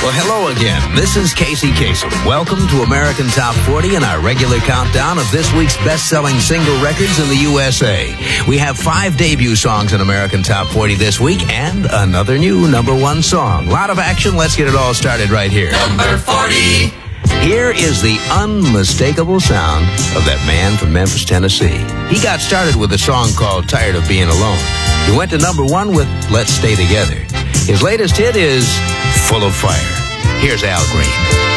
Well, hello again. This is Casey Kasem. Welcome to American Top 40 and our regular countdown of this week's best-selling single records in the USA. We have 5 debut songs in American Top 40 this week and another new number 1 song. Lot of action. Let's get it all started right here. Number 40. Here is the unmistakable sound of that man from Memphis, Tennessee. He got started with a song called Tired of Being Alone. He went to number 1 with Let's Stay Together. His latest hit is Full of Fire. Here's Al Green.